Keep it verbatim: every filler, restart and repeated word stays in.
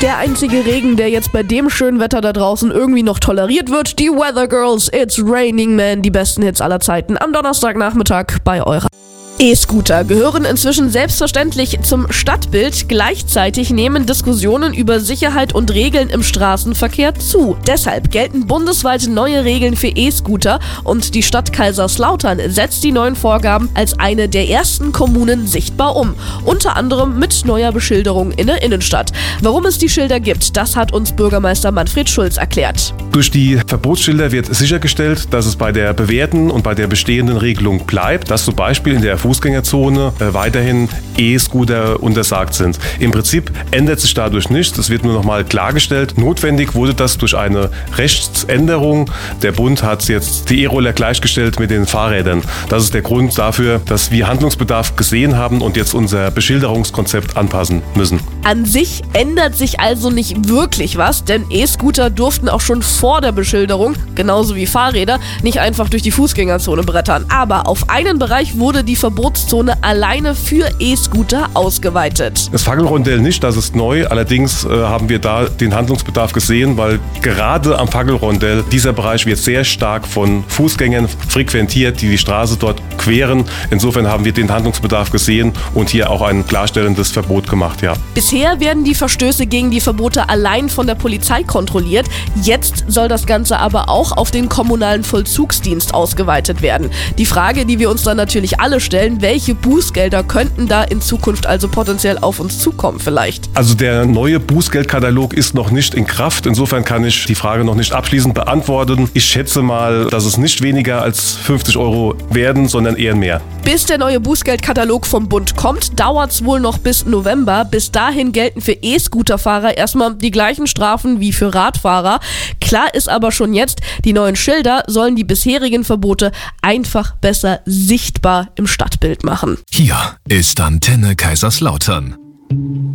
Der einzige Regen, der jetzt bei dem schönen Wetter da draußen irgendwie noch toleriert wird, die Weather Girls, It's Raining Man, die besten Hits aller Zeiten am Donnerstagnachmittag bei eurer E-Scooter gehören inzwischen selbstverständlich zum Stadtbild. Gleichzeitig nehmen Diskussionen über Sicherheit und Regeln im Straßenverkehr zu. Deshalb gelten bundesweit neue Regeln für E-Scooter und die Stadt Kaiserslautern setzt die neuen Vorgaben als eine der ersten Kommunen sichtbar um. Unter anderem mit neuer Beschilderung in der Innenstadt. Warum es die Schilder gibt, das hat uns Bürgermeister Manfred Schulz erklärt. Durch die Verbotsschilder wird sichergestellt, dass es bei der bewährten und bei der bestehenden Regelung bleibt, dass zum Beispiel in der Fußgängerzone äh, weiterhin E-Scooter untersagt sind. Im Prinzip ändert sich dadurch nichts, es wird nur noch mal klargestellt. Notwendig wurde das durch eine Rechtsänderung. Der Bund hat jetzt die E-Roller gleichgestellt mit den Fahrrädern. Das ist der Grund dafür, dass wir Handlungsbedarf gesehen haben und jetzt unser Beschilderungskonzept anpassen müssen. An sich ändert sich also nicht wirklich was, denn E-Scooter durften auch schon vor der Beschilderung, genauso wie Fahrräder, nicht einfach durch die Fußgängerzone brettern. Aber auf einen Bereich wurde die Verbotszone alleine für E-Scooter ausgeweitet. Das Fackelrondell nicht, das ist neu. Allerdings äh, haben wir da den Handlungsbedarf gesehen, weil gerade am Fackelrondell dieser Bereich wird sehr stark von Fußgängern frequentiert, die die Straße dort queren. Insofern haben wir den Handlungsbedarf gesehen und hier auch ein klarstellendes Verbot gemacht, ja. Bisher werden die Verstöße gegen die Verbote allein von der Polizei kontrolliert. Jetzt soll das Ganze aber auch auf den kommunalen Vollzugsdienst ausgeweitet werden. Die Frage, die wir uns dann natürlich alle stellen, welche Bußgelder könnten da in Zukunft also potenziell auf uns zukommen vielleicht? Also der neue Bußgeldkatalog ist noch nicht in Kraft. Insofern kann ich die Frage noch nicht abschließend beantworten. Ich schätze mal, dass es nicht weniger als fünfzig Euro werden, sondern eher mehr. Bis der neue Bußgeldkatalog vom Bund kommt, dauert es wohl noch bis November. Bis dahin gelten für E-Scooter-Fahrer erstmal die gleichen Strafen wie für Radfahrer. Klar ist aber schon jetzt, die neuen Schilder sollen die bisherigen Verbote einfach besser sichtbar im Stadtbild machen. Hier ist Antenne Kaiserslautern.